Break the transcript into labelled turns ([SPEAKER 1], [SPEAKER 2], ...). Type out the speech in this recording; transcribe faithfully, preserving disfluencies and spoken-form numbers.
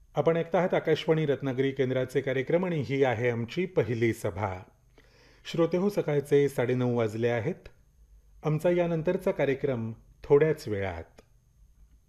[SPEAKER 1] आपण ऐकत आहात आकाशवाणी रत्नागिरी केंद्राचे कार्यक्रम आणि ही आहे आमची पहिली सभा. श्रोते हो, सकाळचे साडेनऊ वाजले आहेत. आमचा यानंतरचा कार्यक्रम थोड्याच वेळात.